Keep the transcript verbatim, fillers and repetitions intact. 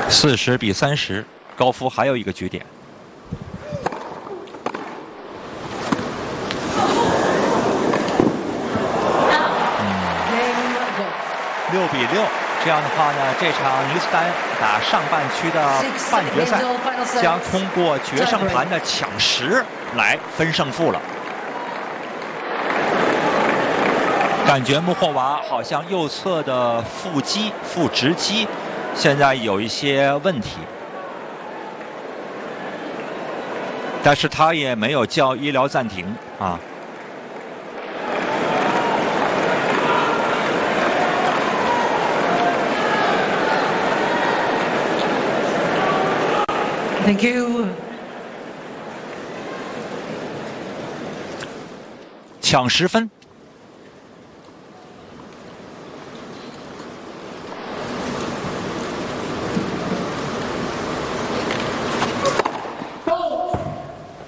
四十比三十，高夫还有一个局点。六比六，这样的话呢，这场女子单打上半区的半决赛将通过决胜盘的抢十来分胜负了。感觉穆霍娃好像右侧的腹肌、腹直肌现在有一些问题，但是他也没有叫医疗暂停啊。 Thank you。 抢十分。